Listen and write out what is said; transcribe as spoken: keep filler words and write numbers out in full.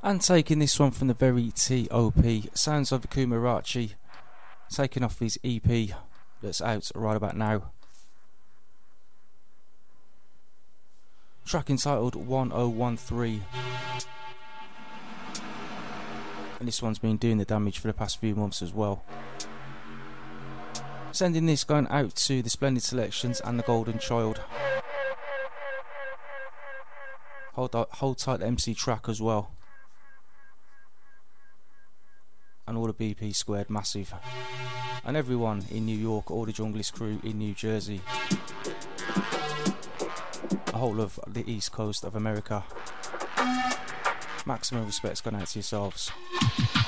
And taking this one from the very T O P, Sounds of Kumarachi, taking off his E P that's out right about now. Track entitled one oh one three. And this one's been doing the damage for the past few months as well. Sending this going out to the Splendid Selections and the Golden Child. Hold, hold tight M C Track as well. And all the B P Squared Massive. And everyone in New York, all the Junglist crew in New Jersey. The whole of the East Coast of America. Maximum respect's gone out to yourselves.